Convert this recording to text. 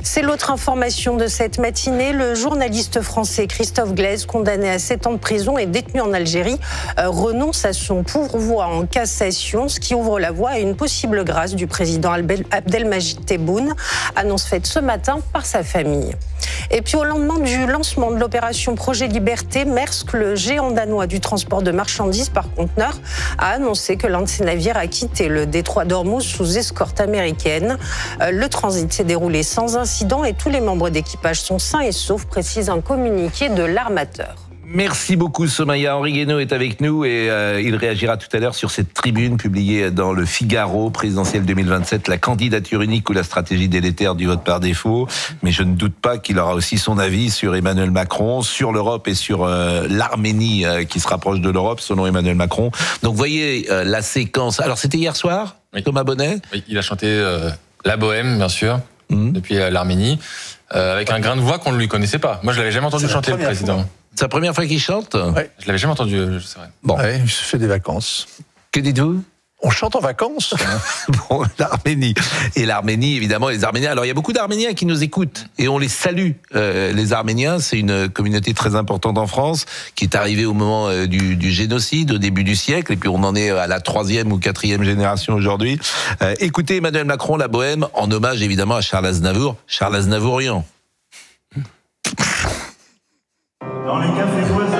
C'est l'autre information de cette matinée. Le journaliste français Christophe Glaise, condamné à 7 ans de prison et détenu en Algérie, renonce à son pourvoi en cassation, ce qui ouvre la voie à une possible grâce du président Abdelmajid Tebboune, annonce faite ce matin par sa famille. Et puis au lendemain du lancement de l'opération Projet Liberté, Maersk, le géant danois du transport de marchandises par conteneur, a annoncé que l'un de ses navires a quitté le détroit d'Ormuz sous escorte américaine. Le transit s'est déroulé sans incident et tous les membres d'équipage sont sains et saufs, précise un communiqué de l'armateur. Merci beaucoup Somaya. Henri Guénaud est avec nous et il réagira tout à l'heure sur cette tribune publiée dans le Figaro, présidentielle 2027, la candidature unique ou la stratégie délétère du vote par défaut. Mais je ne doute pas qu'il aura aussi son avis sur Emmanuel Macron, sur l'Europe et sur l'Arménie qui se rapproche de l'Europe selon Emmanuel Macron. Donc voyez la séquence. Alors c'était hier soir, oui. Thomas Bonnet. Oui, il a chanté La Bohème, bien sûr, depuis l'Arménie, avec un grain de voix qu'on ne lui connaissait pas. Moi je l'avais jamais entendu chanter, le président. C'est la première fois qu'il chante ? Ouais. Je l'avais jamais entendu, c'est vrai. Bon. Ouais, il se fait des vacances. Que dites-vous ? On chante en vacances. Bon, l'Arménie. Et l'Arménie, évidemment, les Arméniens. Alors, il y a beaucoup d'Arméniens qui nous écoutent et on les salue. Les Arméniens, c'est une communauté très importante en France qui est arrivée au moment du génocide, au début du siècle. Et puis, on en est à la 3e ou 4e génération aujourd'hui. Écoutez Emmanuel Macron, La Bohème, en hommage, évidemment, à Charles Aznavour. Charles Aznavourian. Dans les cafés voisins.